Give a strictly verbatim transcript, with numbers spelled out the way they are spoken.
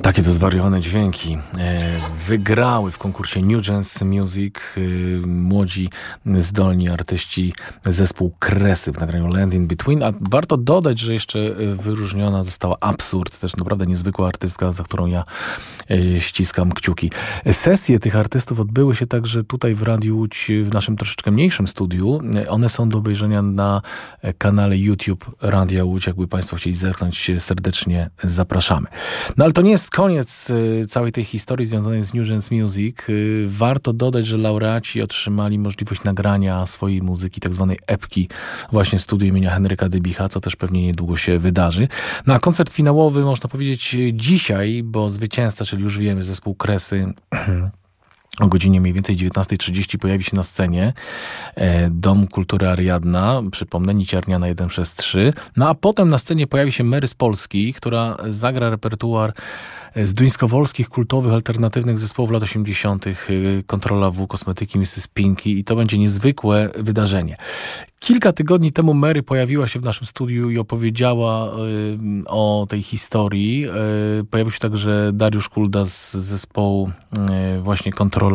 Takie to zwariowane dźwięki wygrały w konkursie New Jazz Music młodzi, zdolni artyści zespół Kresy w nagraniu Land in Between, a warto dodać, że jeszcze wyróżniona została Absurd, też naprawdę niezwykła artystka, za którą ja ściskam kciuki. Sesje tych artystów odbyły się także tutaj w Radiu Łódź, w naszym troszeczkę mniejszym studiu. One są do obejrzenia na kanale YouTube Radia Łódź. Jakby Państwo chcieli zerknąć, serdecznie zapraszamy. No ale to nie jest koniec całej tej historii związanej z New Jazz Music. Warto dodać, że laureaci otrzymali możliwość nagrania swojej muzyki, tak zwanej epki, właśnie w studiu imienia Henryka Dybicha, co też pewnie niedługo się wydarzy. No a koncert finałowy, można powiedzieć, dzisiaj, bo zwycięzca, czyli już wiemy, zespół Kresy, o godzinie mniej więcej dziewiętnasta trzydzieści pojawi się na scenie Dom Kultury Ariadna, przypomnę, Niciarniana jeden przez trzy. No a potem na scenie pojawi się Mary z Polski, która zagra repertuar z duńskowolskich, kultowych, alternatywnych zespołów lat osiemdziesiątych. Kontrola W, Kosmetyki, missus Pinky, i to będzie niezwykłe wydarzenie. Kilka tygodni temu Mary pojawiła się w naszym studiu i opowiedziała y, o tej historii. Y, pojawił się także Dariusz Kulda z zespołu y, właśnie Kontrola